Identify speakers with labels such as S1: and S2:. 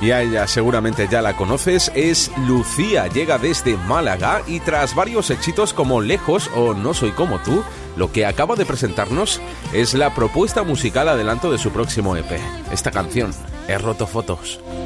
S1: Y a ella seguramente ya la conoces, es Lucía, llega desde Málaga y tras varios éxitos como Lejos o No soy como tú, lo que acaba de presentarnos es la propuesta musical adelanto de su próximo EP. Esta canción, He roto fotos.